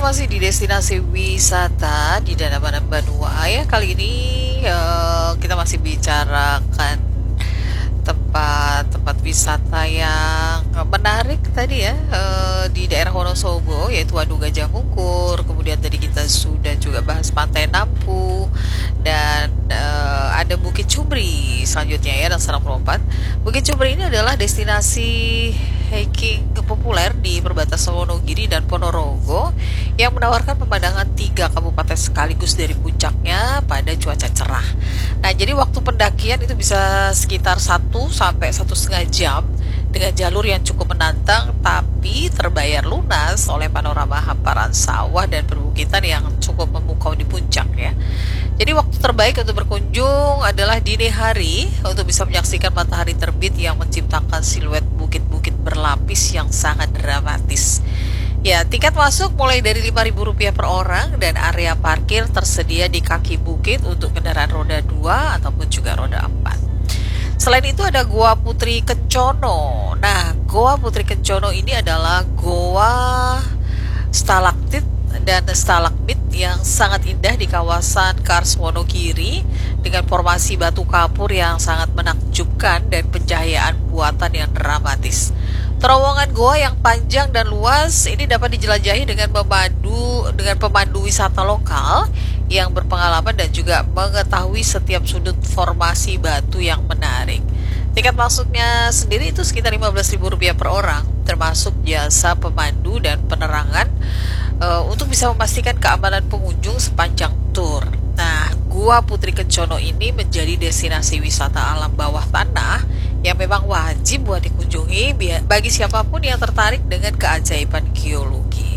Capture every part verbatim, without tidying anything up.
masih di destinasi wisata di Danamana Banua ya. Kali ini eh, kita masih bicarakan tempat-tempat wisata yang menarik tadi ya, eh, di daerah Wonosobo, yaitu Waduk Gajah Mungkur. Kemudian tadi kita sudah juga bahas Pantai Nampu dan eh, ada Bukit Cumbri selanjutnya ya, dan Sarang Perompat. Bukit Cumbri ini adalah destinasi hiking populer di perbatasan Wonogiri dan Ponorogo yang menawarkan pemandangan tiga kabupaten sekaligus dari puncaknya pada cuaca cerah. Nah, jadi waktu pendakian itu bisa sekitar satu sampai satu setengah jam dengan jalur yang cukup menantang tapi terbayar lunas oleh panorama hamparan sawah dan perbukitan yang cukup memukau di puncak ya. Jadi waktu terbaik untuk berkunjung adalah dini hari untuk bisa menyaksikan matahari terbit yang menciptakan siluet bukit-bukit berlapis yang sangat dramatis. Ya, tiket masuk mulai dari lima ribu rupiah per orang dan area parkir tersedia di kaki bukit untuk kendaraan roda dua ataupun juga roda empat. Selain itu ada Goa Putri Kencono. Nah, Goa Putri Kencono ini adalah goa stalaktit dan stalagmit yang sangat indah di kawasan Kars Wonogiri dengan formasi batu kapur yang sangat menakjubkan dan pencahayaan buatan yang dramatis. Terowongan goa yang panjang dan luas ini dapat dijelajahi dengan pemandu dengan pemandu wisata lokal yang berpengalaman dan juga mengetahui setiap sudut formasi batu yang menarik. Tiket masuknya sendiri itu sekitar lima belas ribu rupiah per orang, termasuk jasa pemandu dan penerangan uh, untuk bisa memastikan keamanan pengunjung sepanjang tur. Nah, Gua Putri Kencono ini menjadi destinasi wisata alam bawah tanah yang memang wajib buat dikunjungi bagi siapapun yang tertarik dengan keajaiban geologi.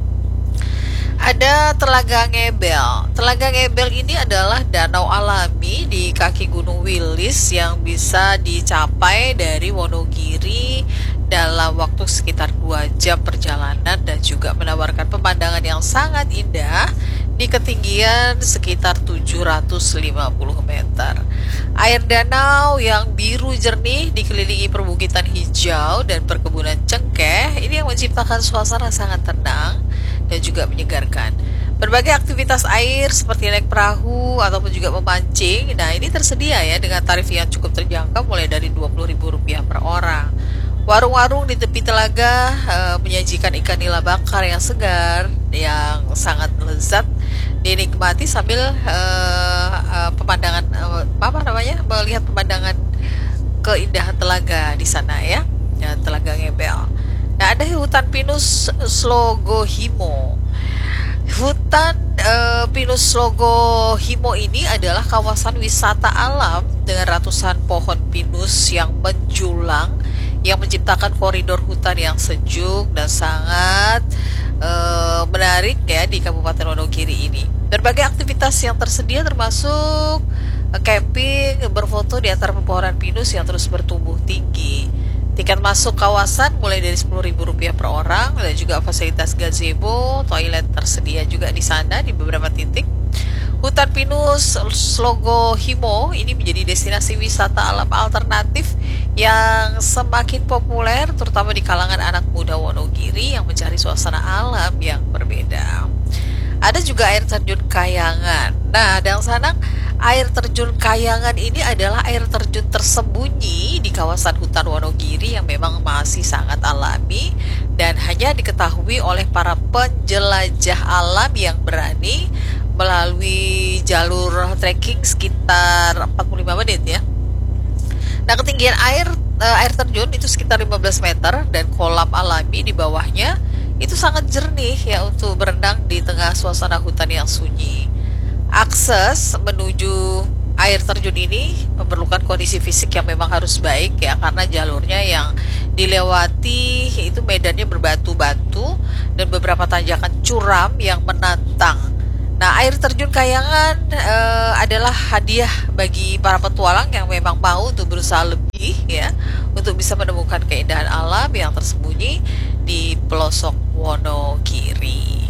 Ada Telaga Ngebel. Telaga Ngebel ini adalah danau alami di kaki Gunung Wilis yang bisa dicapai dari Wonogiri dalam waktu sekitar dua jam perjalanan dan juga menawarkan pemandangan yang sangat indah di ketinggian sekitar tujuh ratus lima puluh meter. Air danau yang biru jernih dikelilingi perbukitan hijau dan perkebunan cengkeh ini yang menciptakan suasana sangat tenang dan juga menyegarkan. Berbagai aktivitas air seperti naik perahu ataupun juga memancing, nah ini tersedia ya dengan tarif yang cukup terjangkau mulai dari dua puluh ribu rupiah per orang. Warung-warung di tepi telaga uh, menyajikan ikan nila bakar yang segar, yang sangat lezat dinikmati sambil uh, uh, pemandangan uh, apa namanya melihat pemandangan keindahan telaga di sana ya, ya Telaga Ngebel. Nah, ada hutan pinus Slogohimo. Hutan uh, pinus Slogohimo ini adalah kawasan wisata alam dengan ratusan pohon pinus yang menjulang yang menciptakan koridor hutan yang sejuk dan sangat uh, menarik ya di Kabupaten Wonogiri ini. Berbagai aktivitas yang tersedia termasuk uh, camping, berfoto di antara pepohonan pinus yang terus bertumbuh tinggi. Tiket masuk kawasan mulai dari sepuluh ribu rupiah per orang dan juga fasilitas gazebo, toilet tersedia juga di sana di beberapa titik. Hutan pinus Slogohimo ini menjadi destinasi wisata alam alternatif yang semakin populer terutama di kalangan anak muda Wonogiri yang mencari suasana alam yang berbeda. Ada juga air terjun Kayangan. Nah, dan sana air terjun Kayangan ini adalah air terjun tersembunyi di kawasan hutan Wonogiri yang memang masih sangat alami dan hanya diketahui oleh para penjelajah alam yang berani melalui jalur trekking sekitar empat puluh lima menit ya. Nah, ketinggian air air terjun itu sekitar lima belas meter dan kolam alami di bawahnya itu sangat jernih ya untuk berenang di tengah suasana hutan yang sunyi. Akses menuju air terjun ini memerlukan kondisi fisik yang memang harus baik ya, karena jalurnya yang dilewati itu medannya berbatu-batu dan beberapa tanjakan curam yang menantang. Nah, air terjun Kayangan e, adalah hadiah bagi para petualang yang memang mau untuk berusaha lebih ya, untuk bisa menemukan keindahan alam yang tersembunyi di pelosok Wonogiri.